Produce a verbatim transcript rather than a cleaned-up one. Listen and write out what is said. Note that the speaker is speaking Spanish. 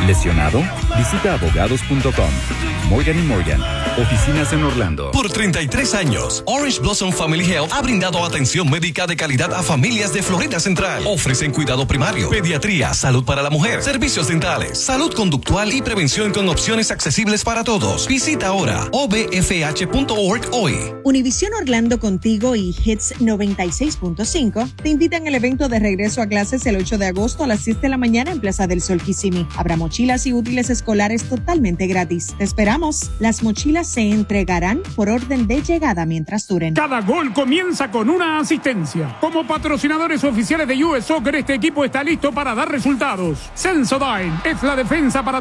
¿Lesionado? Visita abogados punto com. Morgan y Morgan, oficinas en Orlando. Por treinta y tres años, Orange Blossom Family Health ha brindado atención médica de calidad a familias de Florida Central. Ofrecen cuidado primario, pediatría, salud para la mujer, servicios dentales, salud conductual y prevención con opciones accesibles para todos. Visita ahora o b f h punto org hoy. Univisión Orlando contigo y Hits noventa y seis punto cinco te invitan al evento de regreso a clases el ocho de agosto a las siete de la mañana en Plaza del Sol Kissimmee. Habrá mochilas y útiles escolares totalmente gratis. Te esperamos. Las mochilas se entregarán por orden de llegada mientras duren. Cada gol comienza con una asistencia. Como patrocinadores oficiales de U S Soccer, este equipo está listo para dar resultados. Sensodyne es la defensa para